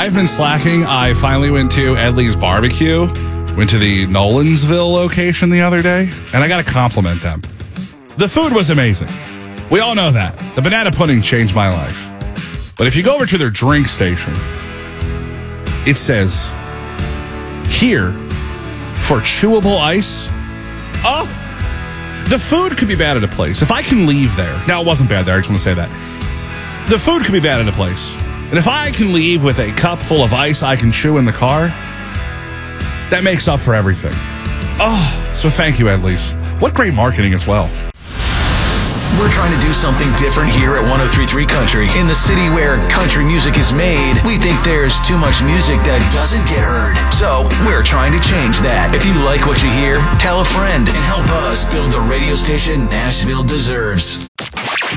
I've been slacking. I finally went to Edley's Barbecue, went to the Nolansville location the other day, and I got to compliment them. The food was amazing. We all know that. The banana pudding changed my life. But if you go over to their drink station, it says, here, for chewable ice. Oh, the food could be bad at a place. If I can leave there. Now, it wasn't bad there. I just want to say that. The food could be bad at a place. And if I can leave with a cup full of ice I can chew in the car, that makes up for everything. Oh, so thank you, Edley's. What great marketing as well. We're trying to do something different here at 103.3 Country. In the city where country music is made, we think there's too much music that doesn't get heard. So we're trying to change that. If you like what you hear, tell a friend and help us build the radio station Nashville deserves.